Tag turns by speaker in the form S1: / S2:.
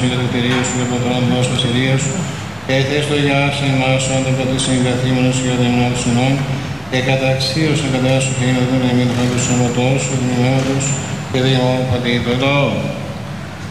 S1: για το κτηρίο σου και από τον άνθρωπο της βασιλείας σου, και θες το γεια σε εμάς όταν πατήσουν καθήμενος για τον ημέρα του συνών, και καταξίωσαν κατά σου και είναι τον εμείς του σώματός σου, του μηνύματος, και διημών πατήτω.